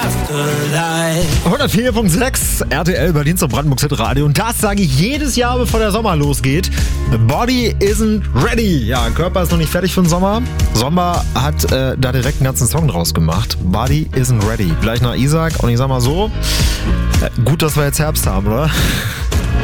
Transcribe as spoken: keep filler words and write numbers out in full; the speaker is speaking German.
hundertvier Komma sechs R T L Berlin zum Brandenburg Hit Radio. Und das sage ich jedes Jahr, bevor der Sommer losgeht. Body isn't ready. Ja, Körper ist noch nicht fertig für den Sommer. Sommer hat äh, da direkt einen ganzen Song draus gemacht. Body isn't ready. Gleich nach Isaac. Und ich sag mal so, äh, gut, dass wir jetzt Herbst haben, oder?